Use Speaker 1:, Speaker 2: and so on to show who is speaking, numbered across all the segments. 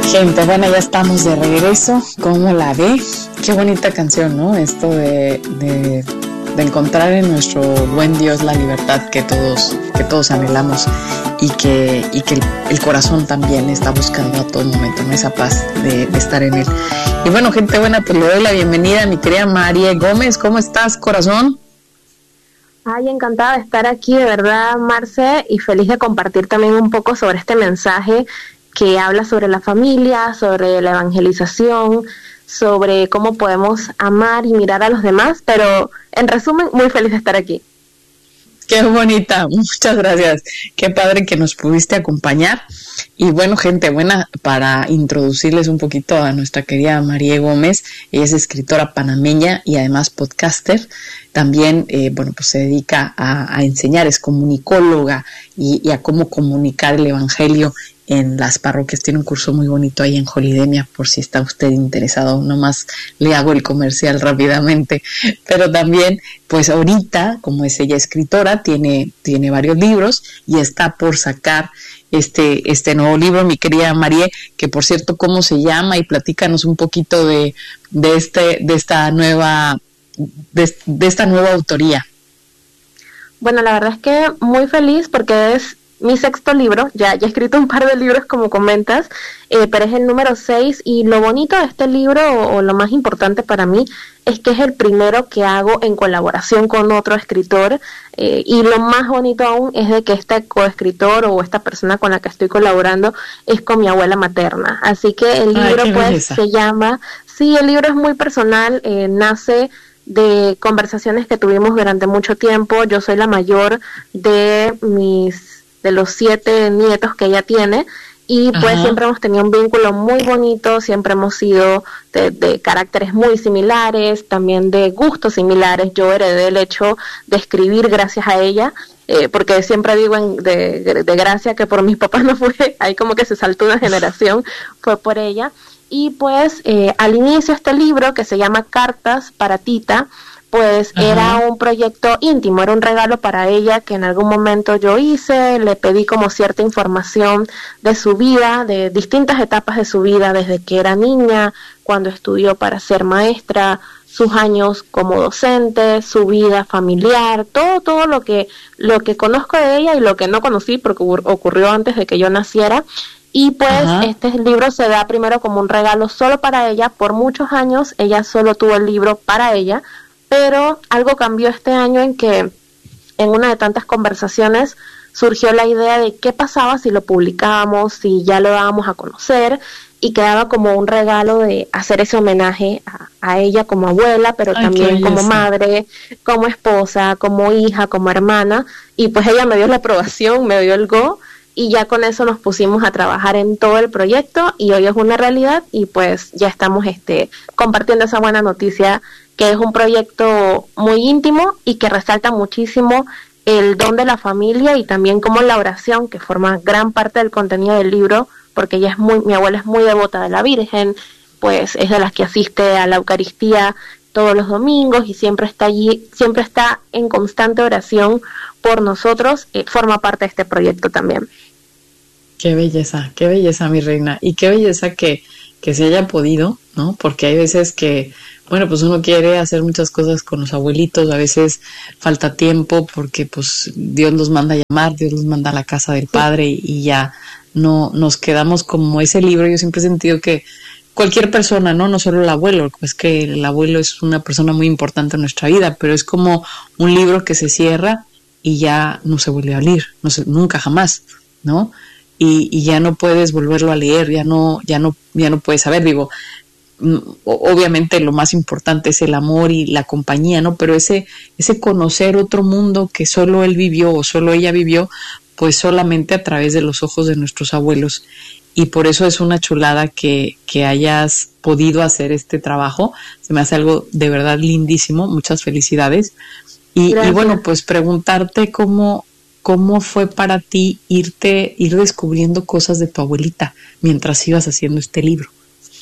Speaker 1: Gente, bueno, ya estamos de regreso. ¿Cómo la ve? Qué bonita canción, ¿no? Esto de encontrar en nuestro buen Dios la libertad que todos anhelamos y que el corazón también está buscando a todo momento, ¿no? Esa paz de estar en él. Y bueno, gente buena, pues le doy la bienvenida a mi querida María Gómez. ¿Cómo estás, corazón?
Speaker 2: Ay, encantada de estar aquí, de verdad, Marce, y feliz de compartir también un poco sobre este mensaje que habla sobre la familia, sobre la evangelización, sobre cómo podemos amar y mirar a los demás, pero en resumen, muy feliz de estar aquí.
Speaker 1: Qué bonita, muchas gracias. Qué padre que nos pudiste acompañar. Y bueno, gente buena, para introducirles un poquito a nuestra querida María Gómez, ella es escritora panameña y además podcaster. También, pues se dedica a enseñar, es comunicóloga y a cómo comunicar el evangelio en las parroquias. Tiene un curso muy bonito ahí en Holidemia, por si está usted interesado. Nomás le hago el comercial rápidamente. Pero también, pues ahorita, como es ella escritora, tiene varios libros y está por sacar este nuevo libro, mi querida María, que por cierto, ¿cómo se llama? Y platícanos un poquito de esta nueva autoría.
Speaker 2: Bueno, la verdad es que muy feliz porque es mi sexto libro, ya he escrito un par de libros como comentas, pero es el número 6 y lo bonito de este libro o lo más importante para mí es que es el primero que hago en colaboración con otro escritor y lo más bonito aún es de que este coescritor o esta persona con la que estoy colaborando es con mi abuela materna, así que el libro pues se llama, sí, el libro es muy personal, nace de conversaciones que tuvimos durante mucho tiempo. Yo soy la mayor de los 7 nietos que ella tiene y pues siempre hemos tenido un vínculo muy bonito, siempre hemos sido de caracteres muy similares, también de gustos similares. Yo heredé el hecho de escribir gracias a ella, porque siempre digo de gracia que por mis papás no fue, ahí como que se saltó una generación, fue por ella. Y pues al inicio este libro que se llama Cartas para Tita, pues era un proyecto íntimo, era un regalo para ella que en algún momento yo hice, le pedí como cierta información de su vida, de distintas etapas de su vida, desde que era niña, cuando estudió para ser maestra, sus años como docente, su vida familiar, todo lo que conozco de ella y lo que no conocí porque ocurrió antes de que yo naciera. Y pues este libro se da primero como un regalo solo para ella. Por muchos años ella solo tuvo el libro para ella, pero algo cambió este año en que en una de tantas conversaciones surgió la idea de qué pasaba si lo publicábamos, si ya lo dábamos a conocer, y quedaba como un regalo de hacer ese homenaje a ella como abuela, pero también como madre, como esposa, como hija, como hermana, y pues ella me dio la aprobación, me dio el go, y ya con eso nos pusimos a trabajar en todo el proyecto y hoy es una realidad y pues ya estamos compartiendo esa buena noticia, que es un proyecto muy íntimo y que resalta muchísimo el don de la familia y también como la oración, que forma gran parte del contenido del libro, porque ella mi abuela es muy devota de la Virgen, pues es de las que asiste a la Eucaristía todos los domingos y siempre está allí, siempre está en constante oración por nosotros, forma parte de este proyecto también.
Speaker 1: Qué belleza, mi reina, y qué belleza que se haya podido, ¿no? Porque hay veces que, bueno, pues uno quiere hacer muchas cosas con los abuelitos, a veces falta tiempo porque pues Dios los manda a llamar, Dios los manda a la casa del Padre y ya no nos quedamos como ese libro. Yo siempre he sentido que cualquier persona, no solo el abuelo, pues que el abuelo es una persona muy importante en nuestra vida, pero es como un libro que se cierra y ya no se vuelve a abrir, nunca jamás, ¿no? Y ya no puedes volverlo a leer, ya no puedes saber, digo, obviamente lo más importante es el amor y la compañía, ¿no? Pero ese conocer otro mundo que solo él vivió o solo ella vivió, pues solamente a través de los ojos de nuestros abuelos. Y por eso es una chulada que hayas podido hacer este trabajo. Se me hace algo de verdad lindísimo. Muchas felicidades. Y bueno, pues preguntarte cómo fue para ti ir descubriendo cosas de tu abuelita mientras ibas haciendo este libro.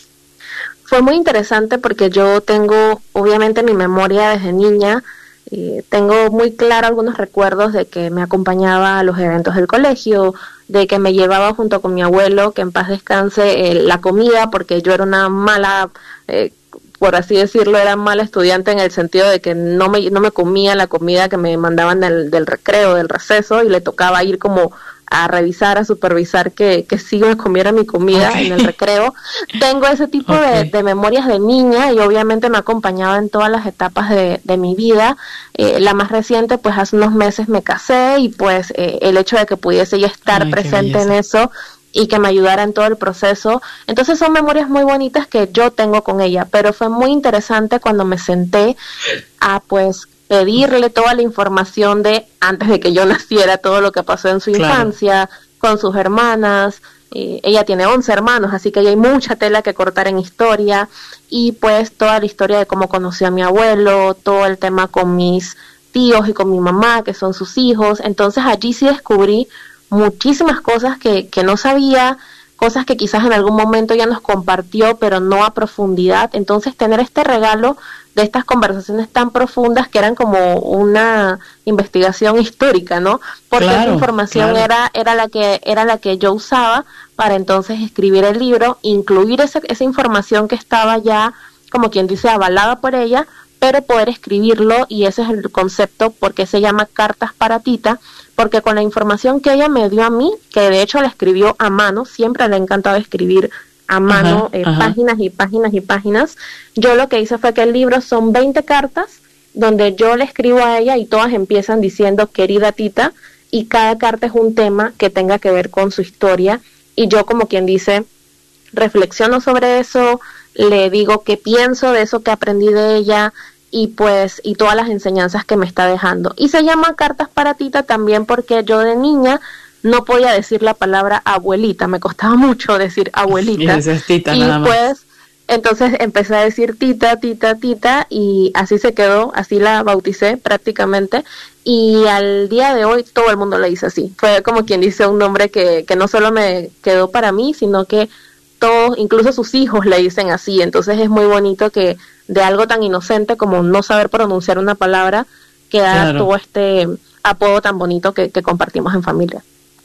Speaker 2: Fue muy interesante porque yo tengo, obviamente, mi memoria desde niña. Tengo muy claro algunos recuerdos de que me acompañaba a los eventos del colegio, de que me llevaba junto con mi abuelo, que en paz descanse, la comida, porque yo era una mala, por así decirlo, era mala estudiante en el sentido de que no me comía la comida que me mandaban del recreo, del receso, y le tocaba ir como a revisar, a supervisar que sí me comiera mi comida en el recreo. Tengo ese tipo de memorias de niña, y obviamente me ha acompañado en todas las etapas de mi vida. La más reciente, pues hace unos meses me casé, y pues el hecho de que pudiese ya estar presente en eso y que me ayudara en todo el proceso. Entonces son memorias muy bonitas que yo tengo con ella, pero fue muy interesante cuando me senté a pues pedirle toda la información de antes de que yo naciera, todo lo que pasó en su infancia, con sus hermanas. Ella tiene 11 hermanos, así que hay mucha tela que cortar en historia, y pues toda la historia de cómo conoció a mi abuelo, todo el tema con mis tíos y con mi mamá, que son sus hijos. Entonces allí sí descubrí muchísimas cosas que no sabía, cosas que quizás en algún momento ya nos compartió, pero no a profundidad. Entonces tener este regalo de estas conversaciones tan profundas, que eran como una investigación histórica, ¿no? Porque esa información era la que yo usaba para entonces escribir el libro, incluir esa información que estaba ya, como quien dice, avalada por ella, pero poder escribirlo, y ese es el concepto, porque se llama Cartas para Tita, porque con la información que ella me dio a mí, que de hecho la escribió a mano, siempre le ha encantado escribir a mano, páginas y páginas y páginas. Yo lo que hice fue que el libro son 20 cartas donde yo le escribo a ella, y todas empiezan diciendo querida Tita, y cada carta es un tema que tenga que ver con su historia, y yo, como quien dice, reflexiono sobre eso, le digo qué pienso de eso que aprendí de ella, y pues y todas las enseñanzas que me está dejando. Y se llama Cartas para Tita también porque yo de niña no podía decir la palabra abuelita, me costaba mucho decir abuelita.
Speaker 1: Y tita,
Speaker 2: y
Speaker 1: nada más.
Speaker 2: Pues entonces empecé a decir tita, tita, tita, y así se quedó, así la bauticé prácticamente, y al día de hoy todo el mundo le dice así. Fue como quien dice un nombre que no solo me quedó para mí, sino que todos, incluso sus hijos, le dicen así. Entonces es muy bonito que de algo tan inocente como no saber pronunciar una palabra queda todo este apodo tan bonito que compartimos en familia.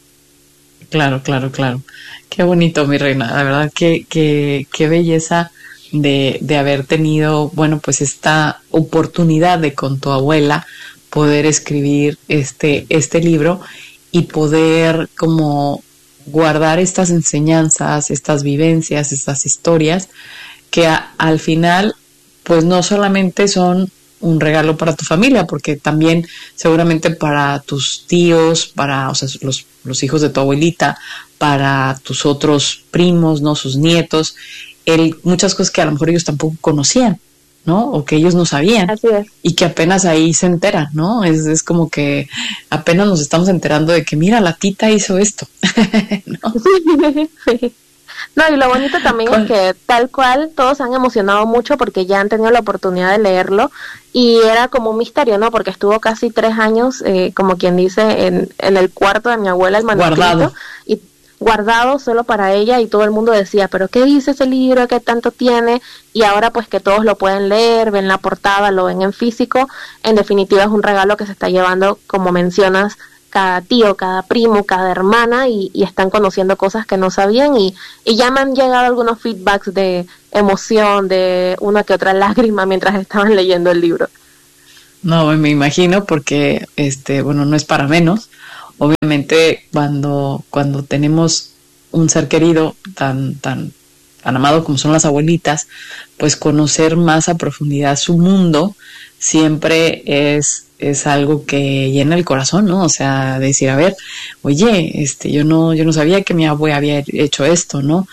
Speaker 1: Claro. Qué bonito, mi reina. La verdad qué belleza de haber tenido, bueno, pues esta oportunidad de con tu abuela poder escribir este libro y poder como guardar estas enseñanzas, estas vivencias, estas historias que al final pues no solamente son un regalo para tu familia, porque también seguramente para tus tíos, para, o sea, los hijos de tu abuelita, para tus otros primos, ¿no? Sus nietos, muchas cosas que a lo mejor ellos tampoco conocían, ¿no? O que ellos no sabían.
Speaker 2: Así es.
Speaker 1: Y que apenas ahí se enteran, ¿no? Es como que apenas nos estamos enterando de que mira, la tita hizo esto, ¿no?
Speaker 2: Sí. No, y lo bonito también es que tal cual todos han emocionado mucho porque ya han tenido la oportunidad de leerlo, y era como un misterio, ¿no? Porque estuvo casi 3 años, como quien dice, en el cuarto de mi abuela, el manuscrito, guardado solo para ella, y todo el mundo decía, pero ¿qué dice ese libro? ¿Qué tanto tiene? Y ahora pues que todos lo pueden leer, ven la portada, lo ven en físico. En definitiva es un regalo que se está llevando, como mencionas, cada tío, cada primo, cada hermana, y están conociendo cosas que no sabían, y ya me han llegado algunos feedbacks de emoción, de una que otra lágrima mientras estaban leyendo el libro.
Speaker 1: No, me imagino, porque bueno, no es para menos. Obviamente cuando tenemos un ser querido tan amado como son las abuelitas, pues conocer más a profundidad su mundo siempre es algo que llena el corazón, ¿no? O sea, decir, a ver, oye, yo no sabía que mi abuela había hecho esto, ¿no?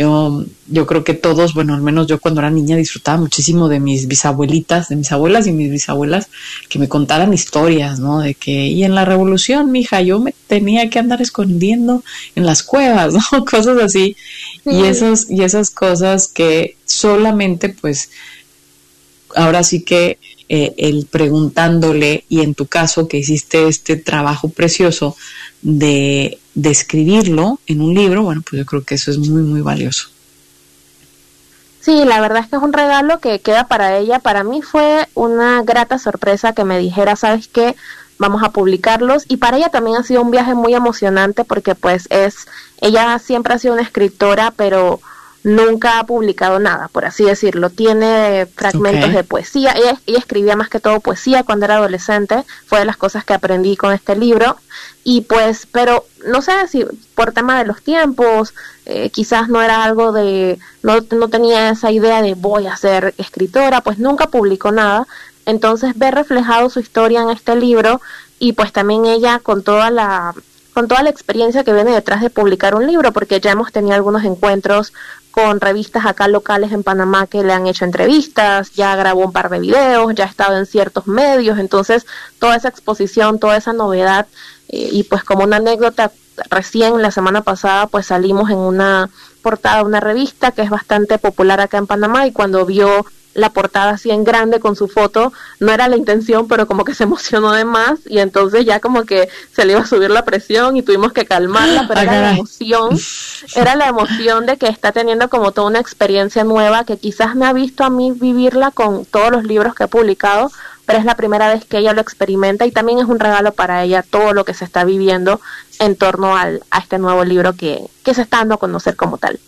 Speaker 1: Yo creo que todos, bueno, al menos yo cuando era niña disfrutaba muchísimo de mis bisabuelitas, de mis abuelas y mis bisabuelas, que me contaran historias, ¿no? De que, y en la revolución, mija, yo me tenía que andar escondiendo en las cuevas, ¿no? Cosas así. Sí. Y esas cosas que solamente, pues, ahora sí que el preguntándole, y en tu caso que hiciste este trabajo precioso de escribirlo en un libro, bueno, pues yo creo que eso es muy, muy valioso.
Speaker 2: Sí, la verdad es que es un regalo que queda para ella. Para mí fue una grata sorpresa que me dijera, ¿sabes qué? vamos a publicarlos. Y para ella también ha sido un viaje muy emocionante porque pues ella siempre ha sido una escritora, pero nunca ha publicado nada, por así decirlo. Tiene fragmentos de poesía. Ella escribía más que todo poesía cuando era adolescente, fue de las cosas que aprendí con este libro. Y pues, pero no sé si por tema de los tiempos, quizás no era algo no tenía esa idea de voy a ser escritora, pues nunca publicó nada. Entonces ver reflejado su historia en este libro, y pues también ella con toda la experiencia que viene detrás de publicar un libro, porque ya hemos tenido algunos encuentros con revistas acá locales en Panamá que le han hecho entrevistas, ya grabó un par de videos, ya ha estado en ciertos medios. Entonces toda esa exposición, toda esa novedad, y pues como una anécdota, recién la semana pasada pues salimos en una portada de una revista que es bastante popular acá en Panamá, y cuando vio la portada así en grande con su foto, no era la intención, pero como que se emocionó de más, y entonces ya como que se le iba a subir la presión y tuvimos que calmarla, pero era la emoción de que está teniendo como toda una experiencia nueva, que quizás me ha visto a mí vivirla con todos los libros que he publicado, pero es la primera vez que ella lo experimenta, y también es un regalo para ella todo lo que se está viviendo en torno a este nuevo libro que se está dando a conocer como tal.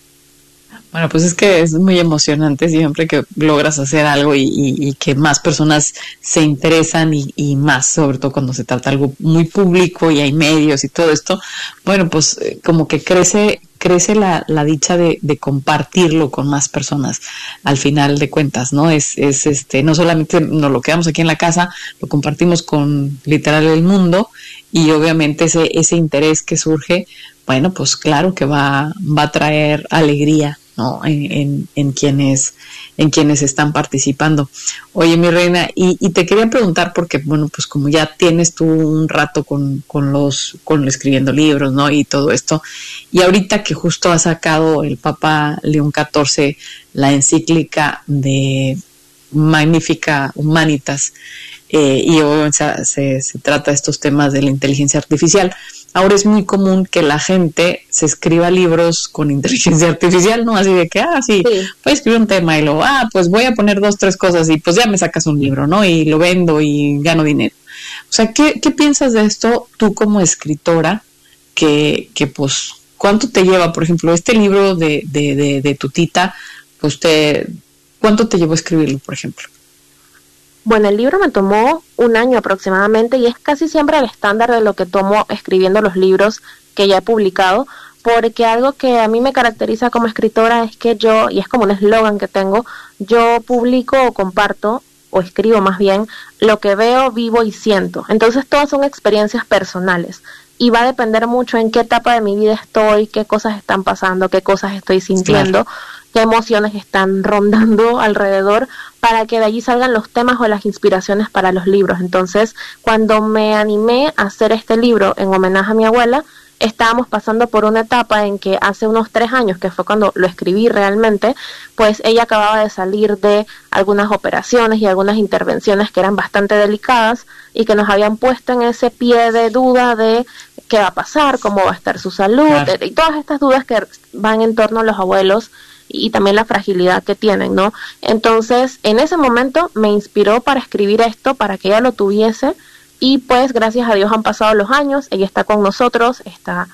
Speaker 1: Bueno, pues es que es muy emocionante siempre que logras hacer algo y que más personas se interesan y más, sobre todo cuando se trata de algo muy público y hay medios y todo esto. Bueno, pues como que crece la dicha de compartirlo con más personas al final de cuentas, ¿no? Es no solamente nos lo quedamos aquí en la casa, lo compartimos con literal el mundo, y obviamente ese interés que surge, bueno, pues claro que va a traer alegría, ¿no? En quienes están participando. Oye, mi reina, y te quería preguntar, porque bueno, pues como ya tienes tú un rato con escribiendo libros, ¿no? Y todo esto, y ahorita que justo ha sacado el Papa León XIV la encíclica de Magnificat Humanitas, y obviamente se trata de estos temas de la inteligencia artificial. Ahora es muy común que la gente se escriba libros con inteligencia artificial, ¿no? Así de que, sí, voy a escribir un tema y luego, pues voy a poner 2, 3 cosas y pues ya me sacas un libro, ¿no? Y lo vendo y gano dinero. O sea, ¿qué piensas de esto tú como escritora? Que pues, ¿cuánto te lleva, por ejemplo, este libro de tu tita? Pues ¿cuánto te llevó a escribirlo, por ejemplo?
Speaker 2: Bueno, el libro me tomó 1 año aproximadamente, y es casi siempre el estándar de lo que tomo escribiendo los libros que ya he publicado, porque algo que a mí me caracteriza como escritora es que yo, y es como un eslogan que tengo, yo publico o comparto, o escribo más bien, lo que veo, vivo y siento. Entonces todas son experiencias personales, y va a depender mucho en qué etapa de mi vida estoy, qué cosas están pasando, qué cosas estoy sintiendo, claro, qué emociones están rondando alrededor, para que de allí salgan los temas o las inspiraciones para los libros. Entonces, cuando me animé a hacer este libro en homenaje a mi abuela, estábamos pasando por una etapa en que hace unos 3 años, que fue cuando lo escribí realmente, pues ella acababa de salir de algunas operaciones y algunas intervenciones que eran bastante delicadas y que nos habían puesto en ese pie de duda de qué va a pasar, cómo va a estar su salud, claro, y todas estas dudas que van en torno a los abuelos y también la fragilidad que tienen, ¿no? Entonces, en ese momento me inspiró para escribir esto, para que ella lo tuviese. Y pues gracias a Dios han pasado los años, ella está con nosotros, está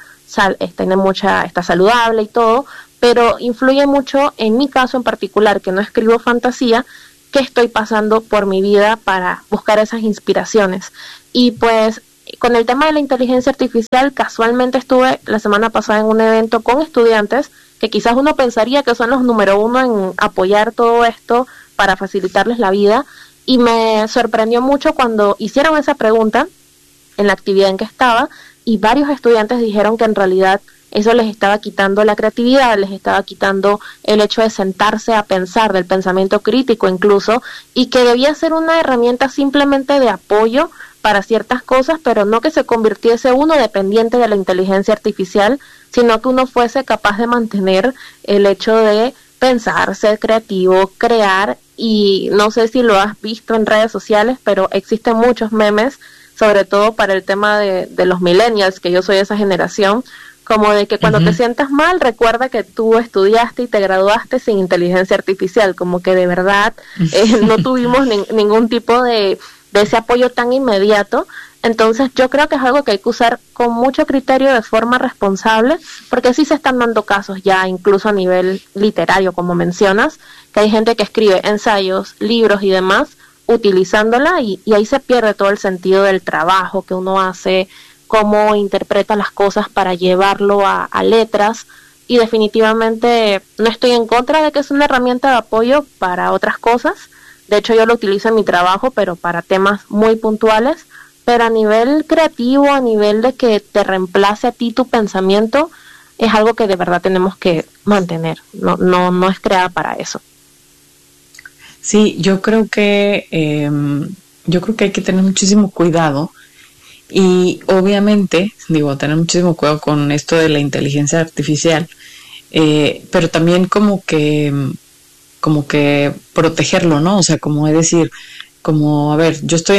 Speaker 2: saludable y todo, pero influye mucho en mi caso en particular, que no escribo fantasía, que estoy pasando por mi vida para buscar esas inspiraciones. Y pues con el tema de la inteligencia artificial, casualmente estuve la semana pasada en un evento con estudiantes, que quizás uno pensaría que son los número 1 en apoyar todo esto para facilitarles la vida, y me sorprendió mucho cuando hicieron esa pregunta en la actividad en que estaba, y varios estudiantes dijeron que en realidad eso les estaba quitando la creatividad, les estaba quitando el hecho de sentarse a pensar, del pensamiento crítico incluso, y que debía ser una herramienta simplemente de apoyo para ciertas cosas, pero no que se convirtiese uno dependiente de la inteligencia artificial, sino que uno fuese capaz de mantener el hecho de pensar, ser creativo, crear. Y no sé si lo has visto en redes sociales, pero existen muchos memes, sobre todo para el tema de los millennials, que yo soy de esa generación, como de que cuando te sientas mal, recuerda que tú estudiaste y te graduaste sin inteligencia artificial, como que de verdad no tuvimos ningún tipo de ese apoyo tan inmediato. Entonces yo creo que es algo que hay que usar con mucho criterio, de forma responsable, porque sí se están dando casos ya incluso a nivel literario, como mencionas, que hay gente que escribe ensayos, libros y demás utilizándola, y ahí se pierde todo el sentido del trabajo que uno hace, cómo interpreta las cosas para llevarlo a letras. Y definitivamente no estoy en contra de que es una herramienta de apoyo para otras cosas. De hecho yo lo utilizo en mi trabajo, pero para temas muy puntuales. Pero a nivel creativo, a nivel de que te reemplace a ti tu pensamiento, es algo que de verdad tenemos que mantener. No es creada para eso.
Speaker 1: Sí, yo creo que hay que tener muchísimo cuidado, y obviamente, tener muchísimo cuidado con esto de la inteligencia artificial, pero también como que protegerlo, ¿no? O sea, como es decir, como, a ver, yo estoy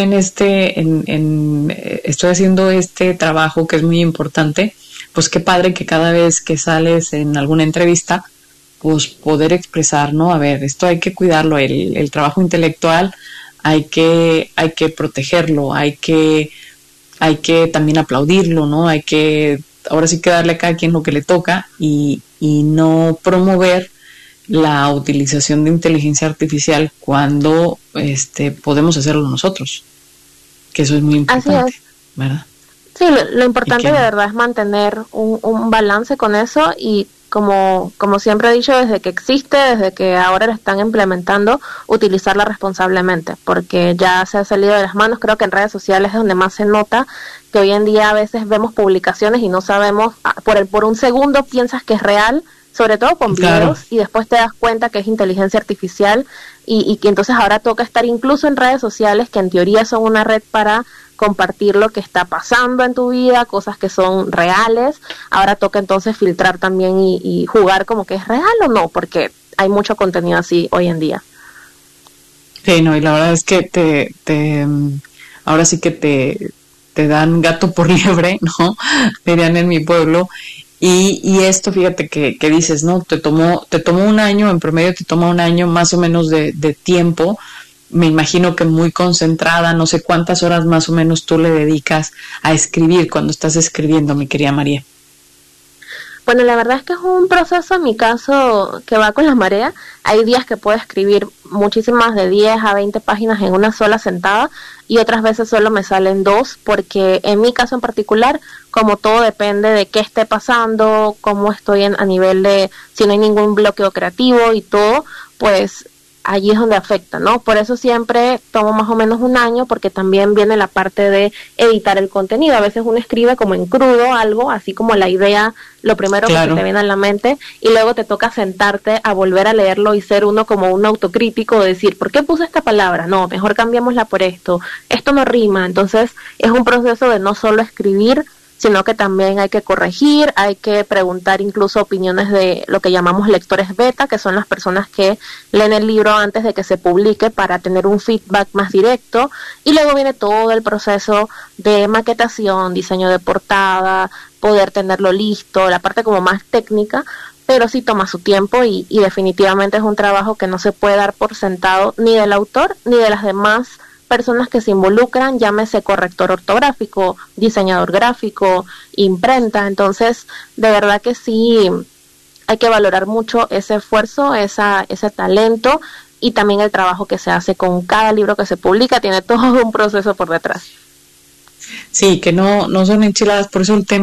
Speaker 1: estoy haciendo este trabajo que es muy importante, pues qué padre que cada vez que sales en alguna entrevista, pues poder expresar, ¿no? A ver, esto hay que cuidarlo, el trabajo intelectual hay que protegerlo, hay que también aplaudirlo, ¿no? Ahora sí que darle a cada quien lo que le toca, y no promover la utilización de inteligencia artificial cuando podemos hacerlo nosotros, que eso es muy importante.
Speaker 2: Así es.
Speaker 1: ¿Verdad?
Speaker 2: Sí, lo importante de verdad es mantener un balance con eso, y como siempre he dicho, desde que existe, desde que ahora la están implementando, utilizarla responsablemente, porque ya se ha salido de las manos. Creo que en redes sociales es donde más se nota que hoy en día a veces vemos publicaciones y no sabemos, por un segundo piensas que es real, sobre todo con videos, y después te das cuenta que es inteligencia artificial, y que entonces ahora toca estar incluso en redes sociales, que en teoría son una red para compartir lo que está pasando en tu vida, cosas que son reales. Ahora toca entonces filtrar también y jugar como que es real o no, porque hay mucho contenido así hoy en día.
Speaker 1: Sí, no, y la verdad es que ahora sí que te dan gato por liebre, ¿no? Dirían en mi pueblo. Y esto, fíjate que dices, ¿no? Te tomó un año, en promedio te toma un año más o menos de tiempo. Me imagino que muy concentrada, no sé cuántas horas más o menos tú le dedicas a escribir cuando estás escribiendo, mi querida María.
Speaker 2: Bueno, la verdad es que es un proceso, en mi caso, que va con la marea. Hay días que puedo escribir muchísimas, de 10 a 20 páginas en una sola sentada, y otras veces solo me salen 2, porque en mi caso en particular, como todo depende de qué esté pasando, cómo estoy a nivel de si no hay ningún bloqueo creativo y todo, pues allí es donde afecta, ¿no? Por eso siempre tomo más o menos un año, porque también viene la parte de editar el contenido. A veces uno escribe como en crudo algo, así como la idea, lo primero que se te viene a la mente, y luego te toca sentarte a volver a leerlo y ser uno como un autocrítico, de decir, ¿por qué puse esta palabra? No, mejor cambiémosla por esto no rima. Entonces es un proceso de no solo escribir, sino que también hay que corregir, hay que preguntar incluso opiniones de lo que llamamos lectores beta, que son las personas que leen el libro antes de que se publique, para tener un feedback más directo. Y luego viene todo el proceso de maquetación, diseño de portada, poder tenerlo listo, la parte como más técnica, pero sí toma su tiempo, y definitivamente es un trabajo que no se puede dar por sentado, ni del autor ni de las demás personas que se involucran, llámese corrector ortográfico, diseñador gráfico, imprenta. Entonces, de verdad que sí hay que valorar mucho ese esfuerzo, ese talento, y también el trabajo que se hace con cada libro que se publica. Tiene todo un proceso por detrás.
Speaker 1: Sí, que no son enchiladas, por eso el tema